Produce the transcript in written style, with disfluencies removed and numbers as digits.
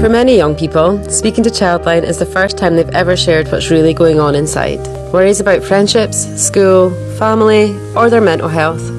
For many young people, speaking to Childline is the first time they've ever shared what's really going on inside. Worries about friendships, school, family, or their mental health.